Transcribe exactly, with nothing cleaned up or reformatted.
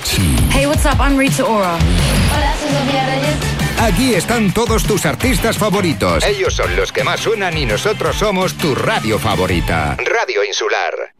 Avicii. Hey, what's up? I'm Rita Ora. Hola, soy Sofía Reyes. Aquí están todos tus artistas favoritos. Ellos son los que más suenan y nosotros somos tu radio favorita. Radio Insular.